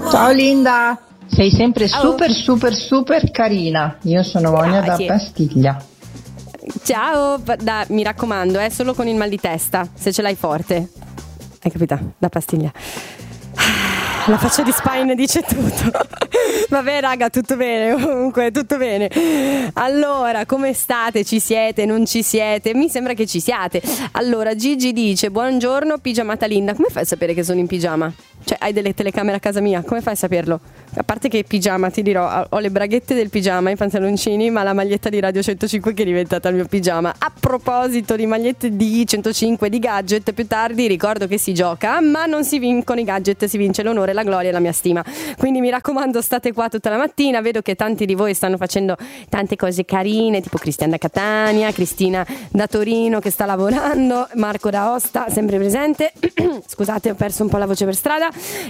Ciao Linda, sei sempre super carina. Io sono Monia da Pastiglia. Ciao, mi raccomando, solo con il mal di testa, se ce l'hai forte. Hai capito? Da Pastiglia. La faccia di Spine dice tutto. Vabbè raga, tutto bene, comunque tutto bene. Allora, come state? Ci siete? Non ci siete? Mi sembra che ci siate. Allora, Gigi dice: buongiorno pigiamata Linda. Come fai a sapere che sono in pigiama? Cioè, hai delle telecamere a casa mia? Come fai a saperlo? A parte che pigiama, ti dirò, ho le braghette del pigiama, i pantaloncini, ma la maglietta di Radio 105 che è diventata il mio pigiama. A proposito di magliette di 105, di gadget, più tardi ricordo che si gioca, ma non si vincono i gadget, si vince l'onore, la gloria e la mia stima. Quindi mi raccomando, state qua tutta la mattina. Vedo che tanti di voi stanno facendo tante cose carine, tipo Cristian da Catania, Cristina da Torino che sta lavorando, Marco da Osta sempre presente. Scusate, ho perso un po' la voce per strada.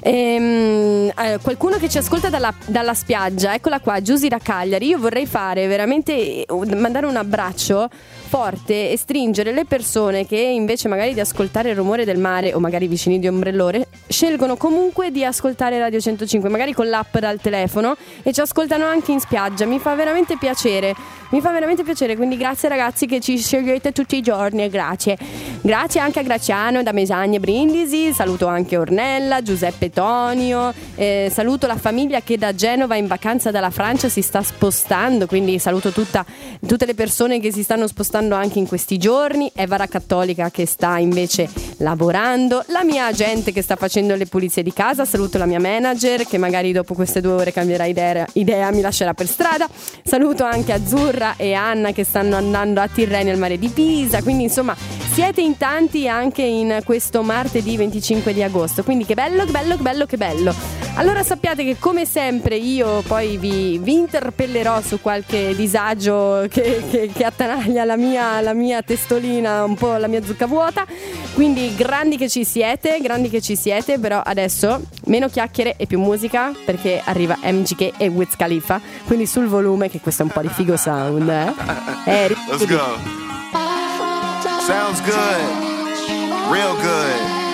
Qualcuno che ci ascolta dalla spiaggia, eccola qua, Giusy da Cagliari. Io vorrei fare veramente mandare un abbraccio forte e stringere le persone che invece magari di ascoltare il rumore del mare o magari vicini di ombrellore scelgono comunque di ascoltare Radio 105, magari con l'app dal telefono, e ci ascoltano anche in spiaggia. Mi fa veramente piacere, quindi grazie ragazzi che ci scegliete tutti i giorni, e grazie anche a Graziano da Mesagne Brindisi, saluto anche Ornella, Giuseppe Tonio, saluto la famiglia che da Genova in vacanza dalla Francia si sta spostando, quindi saluto tutte le persone che si stanno spostando anche in questi giorni. Evara Cattolica che sta invece lavorando, la mia agente che sta facendo le pulizie di casa, saluto la mia manager che magari dopo queste 2 ore cambierà idea, mi lascerà per strada. Saluto anche Azzurra e Anna che stanno andando a Tirrenia al mare di Pisa, quindi insomma siete in tanti anche in questo martedì 25 di agosto, quindi che bello. Allora sappiate che come sempre io poi vi interpellerò su qualche disagio che attanaglia la mia testolina, un po' la mia zucca vuota, quindi grandi che ci siete, però adesso meno chiacchiere e più musica, perché arriva MGK e Wiz Khalifa, quindi sul volume, che questo è un po' di figo sound. Let's go. Sounds good. Real good.